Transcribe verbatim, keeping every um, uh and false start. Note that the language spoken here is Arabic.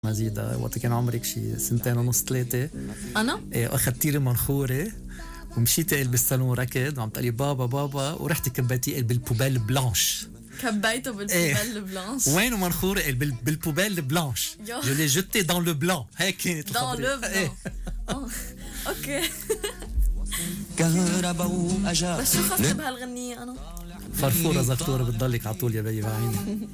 مزيدة وقت كان عمرك شي سنتين ونص ثلاثة. أنا؟ إيه أخذتي لي منخورة ومشيتي قلب بالصالون ركض وعم تقلي بابا بابا ورحتي كبيتي قلب بالبوبيل بلانش. كبيته بالبوبيل بلانش. وين منخورة قلب بالبوبيل بلانش. جو لي جوتي دون لو بلان. هيك كانت الخبرية. دون لو بلان. أوكي. بس شو خفت بهالغنية أنا؟ فرفورة زغطورة بتضلك عطول يا بيي بعيني.